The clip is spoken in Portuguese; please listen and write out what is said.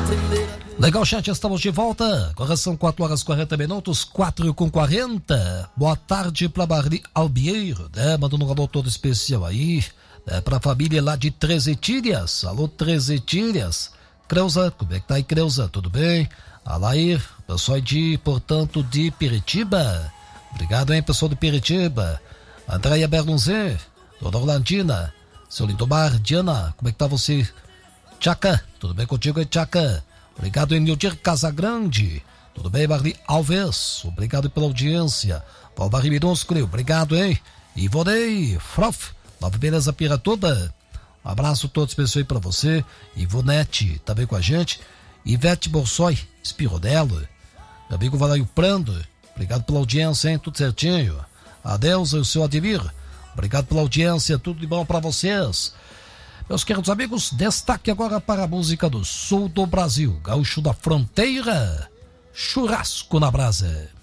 Legal, chat, estamos de volta. Correção 4h40, 4h40. Boa tarde pra Barli Albieiro, né? Mandando um alô todo especial aí, né? Pra família lá de Trezetilhas. Alô, Trezetilhas. Creuza, como é que tá aí, Creuza? Tudo bem? Alair, pessoal portanto, de Piritiba. Obrigado, hein, pessoal de Piritiba. Andréia Berlunzé, Dona Orlandina, seu Lindomar, Diana, como é que tá você? Tchaca, tudo bem contigo aí, Tchaca? Obrigado, Enildir Casagrande. Tudo bem, Marli Alves? Obrigado pela audiência. Valmari Minúsculo, obrigado, hein? Ivonei, Frof, Nova Beleza Piratuba. Um abraço todo especial aí pra você. Ivonete, também com a gente. Ivete Borsoi, Spironello. Meu amigo Valaio Prando, obrigado pela audiência, hein? Tudo certinho. Adeus, o seu Ademir. Obrigado pela audiência, tudo de bom pra vocês. Meus queridos amigos, destaque agora para a música do sul do Brasil, Gaúcho da Fronteira, Churrasco na Brasa.